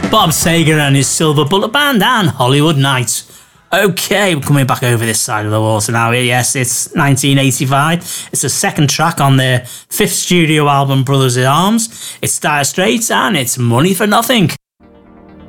Bob Seger and his Silver Bullet Band and Hollywood Nights. Okay, we're coming back over this side of the water now. Yes, it's 1985. It's the second track on their fifth studio album, Brothers in Arms. It's Dire Straits and it's Money for Nothing.